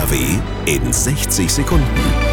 NRW in 60 Sekunden.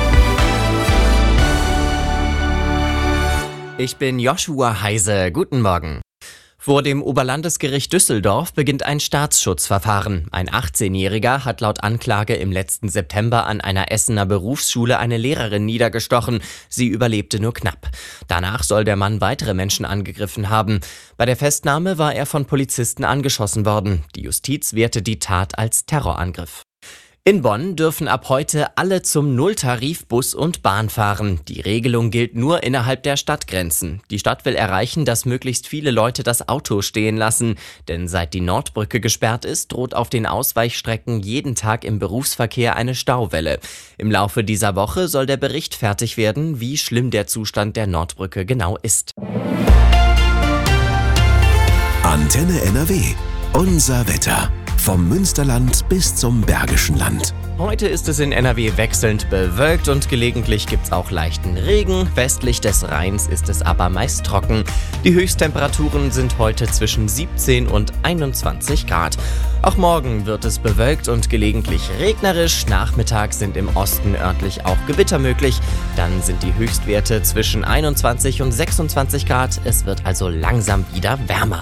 Ich bin Joshua Heise. Guten Morgen. Vor dem Oberlandesgericht Düsseldorf beginnt ein Staatsschutzverfahren. Ein 18-Jähriger hat laut Anklage im letzten September an einer Essener Berufsschule eine Lehrerin niedergestochen. Sie überlebte nur knapp. Danach soll der Mann weitere Menschen angegriffen haben. Bei der Festnahme war er von Polizisten angeschossen worden. Die Justiz wertet die Tat als Terrorangriff. In Bonn dürfen ab heute alle zum Nulltarif Bus und Bahn fahren. Die Regelung gilt nur innerhalb der Stadtgrenzen. Die Stadt will erreichen, dass möglichst viele Leute das Auto stehen lassen. Denn seit die Nordbrücke gesperrt ist, droht auf den Ausweichstrecken jeden Tag im Berufsverkehr eine Stauwelle. Im Laufe dieser Woche soll der Bericht fertig werden, wie schlimm der Zustand der Nordbrücke genau ist. Antenne NRW. Unser Wetter. Vom Münsterland bis zum Bergischen Land. Heute ist es in NRW wechselnd bewölkt und gelegentlich gibt's auch leichten Regen. Westlich des Rheins ist es aber meist trocken. Die Höchsttemperaturen sind heute zwischen 17 und 21 Grad. Auch morgen wird es bewölkt und gelegentlich regnerisch. Nachmittags sind im Osten örtlich auch Gewitter möglich. Dann sind die Höchstwerte zwischen 21 und 26 Grad. Es wird also langsam wieder wärmer.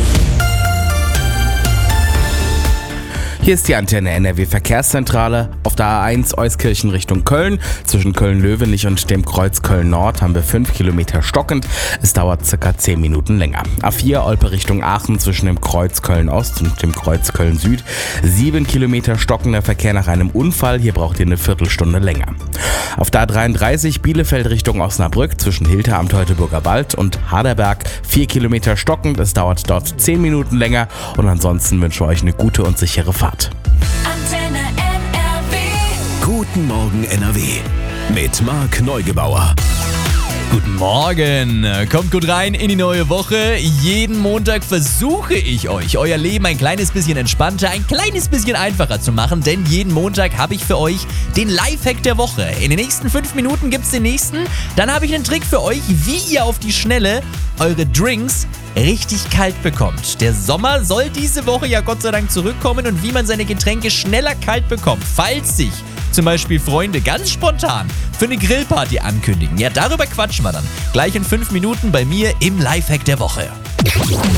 Hier ist die Antenne NRW Verkehrszentrale. Auf der A1 Euskirchen Richtung Köln. Zwischen Köln-Löwenich und dem Kreuz Köln-Nord haben wir 5 Kilometer stockend. Es dauert ca. 10 Minuten länger. A4 Olpe Richtung Aachen zwischen dem Kreuz Köln-Ost und dem Kreuz Köln-Süd. 7 Kilometer stockender Verkehr nach einem Unfall. Hier braucht ihr eine Viertelstunde länger. Auf der A33 Bielefeld Richtung Osnabrück zwischen Hilter am Teutoburger Wald und Harderberg 4 Kilometer stockend. Es dauert dort 10 Minuten länger. Und ansonsten wünschen wir euch eine gute und sichere Fahrt. Antenne NRW. Guten Morgen NRW. Mit Marc Neugebauer. Guten Morgen, kommt gut rein in die neue Woche. Jeden Montag versuche ich euch, euer Leben ein kleines bisschen entspannter, ein kleines bisschen einfacher zu machen, denn jeden Montag habe ich für euch den Lifehack der Woche. In den nächsten 5 Minuten gibt es den nächsten. Dann habe ich einen Trick für euch, wie ihr auf die Schnelle eure Drinks richtig kalt bekommt. Der Sommer soll diese Woche ja Gott sei Dank zurückkommen und wie man seine Getränke schneller kalt bekommt, falls sich zum Beispiel Freunde ganz spontan für eine Grillparty ankündigen. Ja, darüber quatschen wir dann gleich in 5 Minuten bei mir im Lifehack der Woche.